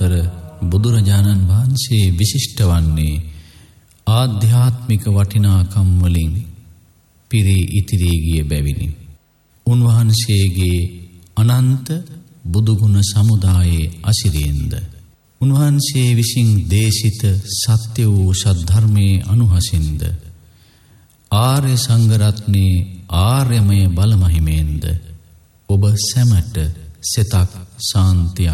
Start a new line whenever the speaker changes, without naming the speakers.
අතර බුදුරජාණන් වහන්සේ විශිෂ්ට වන්නේ ආධ්‍යාත්මික වටිනාකම් වලින් පිරී ඉතිරී ගිය බැවිනි. උන්වහන්සේගේ අනන්ත බුදුගුණ සමුදායේ අසිරියෙන්ද උන්වහන්සේ විසින් දේශිත සත්‍ය වූ සද්ධර්මයේ අනුහසින්ද ආර්ය සංඝරත්නයේ ආර්යමය බලමහිමෙන්ද ඔබ සැමට සෙතක් සාන්තියක්